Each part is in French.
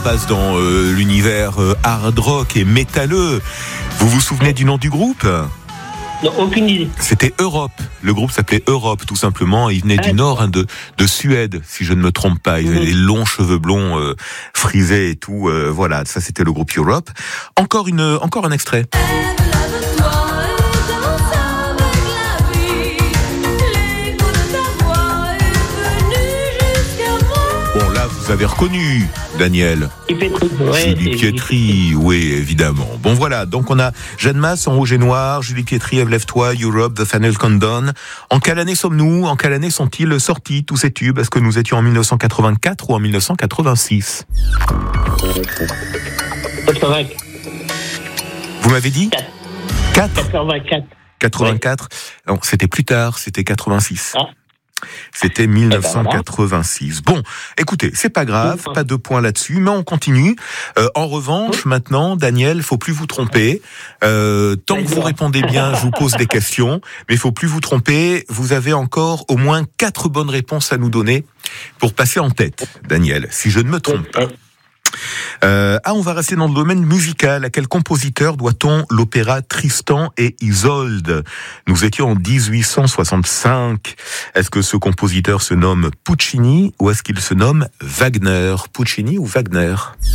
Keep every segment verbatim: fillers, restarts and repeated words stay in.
passe dans euh, l'univers euh, hard rock et métalleux. Vous vous souvenez du nom du groupe ? Non, aucune idée. C'était Europe. Le groupe s'appelait Europe, tout simplement. Il venait ah, du nord, hein, de, de Suède, si je ne me trompe pas. Ils avaient des longs cheveux blonds euh, frisés et tout. Euh, voilà, ça c'était le groupe Europe. Encore une, encore un extrait. Vous avez reconnu, Daniel. Ouais, Julie Pietri, oui, évidemment. Bon, voilà. Donc, on a Jeanne Masse en rouge et noir, Julie Pietri, Lève-toi, Europe, The Final Countdown. En quelle année sommes-nous? En quelle année sont-ils sortis, tous ces tubes? Est-ce que nous étions en dix-neuf cent quatre-vingt-quatre ou en dix-neuf cent quatre-vingt-six? quatre-vingt-quatre. Vous m'avez dit? quatre. quatre-vingt-quatre. quatre-vingt-quatre. Non, c'était plus tard, c'était quatre-vingt-six. Ah. C'était dix-neuf cent quatre-vingt-six. Bon, écoutez, c'est pas grave, pas de points là-dessus, mais on continue. Euh, en revanche, maintenant, Daniel, faut plus vous tromper. Euh, tant que vous répondez bien, je vous pose des questions, mais il faut plus vous tromper. Vous avez encore au moins quatre bonnes réponses à nous donner pour passer en tête, Daniel, si je ne me trompe pas. Euh, ah, on va rester dans le domaine musical. À quel compositeur doit-on l'opéra Tristan et Isolde? Nous étions en dix-huit cent soixante-cinq. Est-ce que ce compositeur se nomme Puccini ou est-ce qu'il se nomme Wagner? Puccini ou Wagner?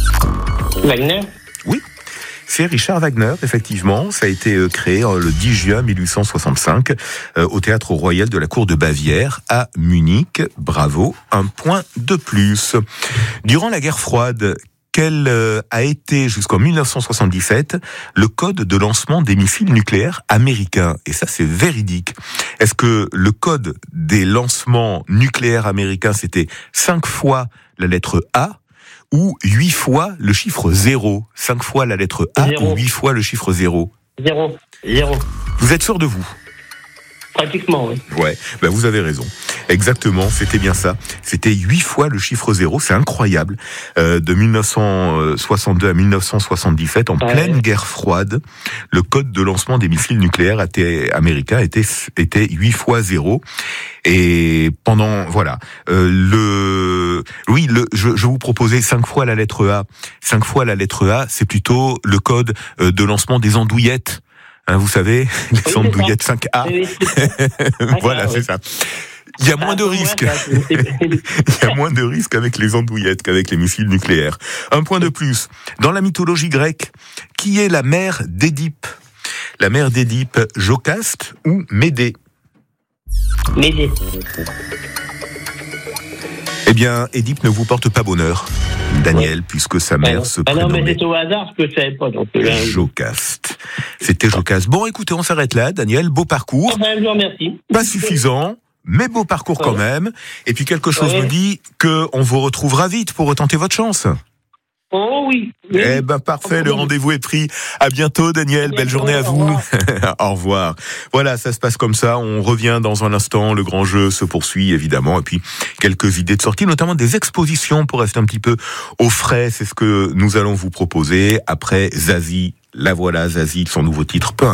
Wagner? Oui. C'est Richard Wagner, effectivement. Ça a été créé le dix juin mille huit cent soixante-cinq euh, au Théâtre Royal de la Cour de Bavière à Munich. Bravo, un point de plus. Durant la guerre froide, quel euh, a été jusqu'en dix-neuf cent soixante-dix-sept le code de lancement des missiles nucléaires américains? Et ça, c'est véridique. Est-ce que le code des lancements nucléaires américains, c'était cinq fois la lettre A ou huit fois le chiffre zéro? cinq fois la lettre A zéro. Ou huit fois le chiffre zéro? Zéro. Zéro. Vous êtes sûr de vous? Pratiquement, oui. Ouais, ben vous avez raison. Exactement, c'était bien ça. C'était huit fois le chiffre zéro, c'est incroyable. Euh, de dix-neuf cent soixante-deux à dix-neuf cent soixante-dix-sept, en ah pleine ouais. guerre froide, le code de lancement des missiles nucléaires était, américains était, était huit fois zéro. Et pendant, voilà, euh, le, oui, le, je, je vous proposais cinq fois la lettre A. cinq fois la lettre A, c'est plutôt le code de lancement des andouillettes. Hein, vous savez, les oui, andouillettes cinq A. Oui, voilà, c'est ça. Il y a moins de risques. Il y a moins de risques avec les andouillettes qu'avec les missiles nucléaires. Un point de plus. Dans la mythologie grecque, qui est la mère d'Édipe? La mère d'Édipe, Jocaste ou Médée? Médée. Eh bien, Édipe ne vous porte pas bonheur, Daniel, ouais. puisque sa mère Alors, se prénommait... Ah non, mais c'est au hasard, ce que je savais pas. Donc, là... Jocaste. C'était Jocaste. Bon, écoutez, on s'arrête là, Daniel. Beau parcours. Ah ben, je vous remercie. Pas suffisant, mais beau parcours quand ouais. même. Et puis quelque chose ouais. me dit que on vous retrouvera vite pour retenter votre chance. Oh oui. oui. Eh ben parfait, le rendez-vous est pris. À bientôt, Daniel. Belle journée à vous. Au revoir. Au revoir. Voilà, ça se passe comme ça. On revient dans un instant. Le grand jeu se poursuit évidemment. Et puis quelques idées de sortie, notamment des expositions pour rester un petit peu au frais. C'est ce que nous allons vous proposer après Zazie. La voilà, Zazie, son nouveau titre. Peu